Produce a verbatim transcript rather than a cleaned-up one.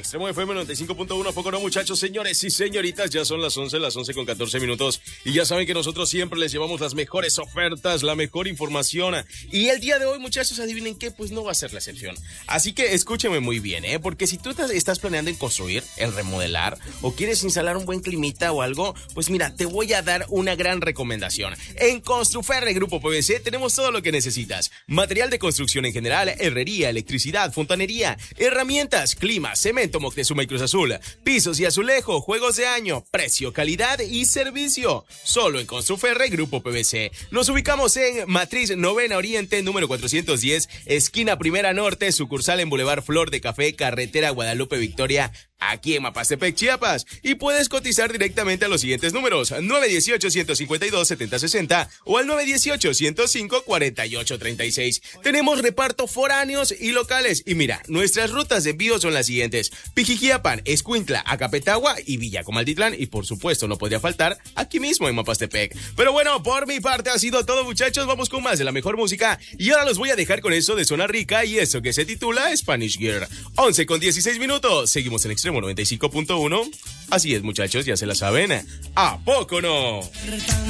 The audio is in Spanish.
Extremo F M noventa y cinco punto uno, poco no, muchachos, señores y señoritas, ya son las once, las once con catorce minutos, y ya saben que nosotros siempre les llevamos las mejores ofertas, la mejor información, y el día de hoy, muchachos, adivinen qué, pues no va a ser la excepción. Así que escúchenme muy bien, ¿eh? Porque si tú estás planeando en construir, en remodelar, o quieres instalar un buen climita o algo, pues mira, te voy a dar una gran recomendación. En Construferre Grupo P V C tenemos todo lo que necesitas: material de construcción en general, herrería, electricidad, fontanería, herramientas, clima, cemento, Moctezuma y Cruz Azul, pisos y azulejo, juegos de año, precio, calidad y servicio. Solo en Construferre Grupo P V C. Nos ubicamos en Matriz Novena Oriente, número cuatrocientos diez, esquina Primera Norte, sucursal en Boulevard Flor de Café, carretera Guadalupe Victoria, aquí en Mapastepec, Chiapas. Y puedes cotizar directamente a los siguientes números: nueve uno ocho, uno cinco dos, siete cero seis cero o al nueve uno ocho, uno cero cinco, cuatro ocho tres seis. Tenemos reparto foráneos y locales. Y mira, nuestras rutas de envío son las siguientes: Pijijiapan, Escuintla, Acapetagua y Villacomaltitlán. Y por supuesto, no podría faltar aquí mismo en Mapastepec. Pero bueno, por mi parte ha sido todo, muchachos. Vamos con más de la mejor música. Y ahora los voy a dejar con eso de Zona Rica y eso que se titula Spanish Girl. once con dieciséis minutos. Seguimos en Extremo noventa y cinco punto uno. Así es, muchachos, ya se la saben. ¿A poco no?